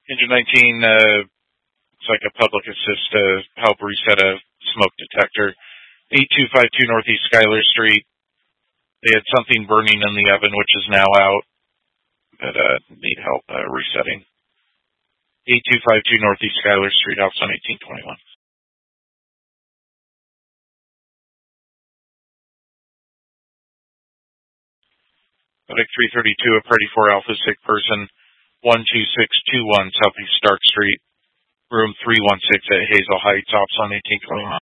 Engine 19, it's like a public assist to help reset a smoke detector. 8252 Northeast Schuyler Street. They had something burning in the oven, which is now out, but need help resetting. 8252 Northeast Schuyler Street, house on 1821. Medic 332, a Party 4 Alpha, sick person, 12621 Southeast Stark Street, room 316 at Hazel Heights, ops on 1821.